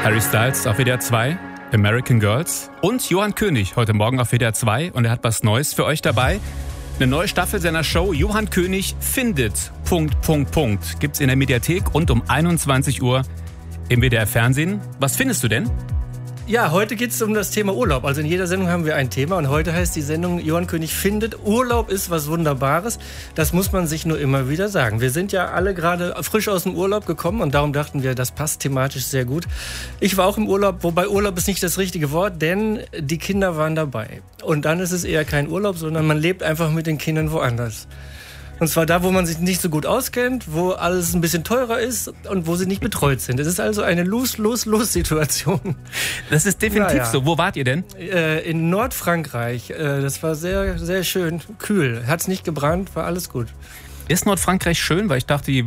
Harry Styles auf WDR 2, American Girls und Johann König heute Morgen auf WDR 2 und er hat was Neues für euch dabei. Eine neue Staffel seiner Show Johann König findet... Gibt's in der Mediathek und um 21 Uhr im WDR Fernsehen. Was findest du denn? Ja, heute geht es um das Thema Urlaub. Also in jeder Sendung haben wir ein Thema und heute heißt die Sendung Johann König findet. Urlaub ist was Wunderbares. Das muss man sich nur immer wieder sagen. Wir sind ja alle gerade frisch aus dem Urlaub gekommen und darum dachten wir, das passt thematisch sehr gut. Ich war auch im Urlaub, wobei Urlaub ist nicht das richtige Wort, denn die Kinder waren dabei. Und dann ist es eher kein Urlaub, sondern man lebt einfach mit den Kindern woanders. Und zwar da, wo man sich nicht so gut auskennt, wo alles ein bisschen teurer ist und wo sie nicht betreut sind. Es ist also eine Lose-Lose-Lose-Situation. Das ist definitiv so. Wo wart ihr denn? In Nordfrankreich. Das war sehr, sehr schön. Kühl. Hat's nicht gebrannt, war alles gut. Ist Nordfrankreich schön? Weil ich dachte,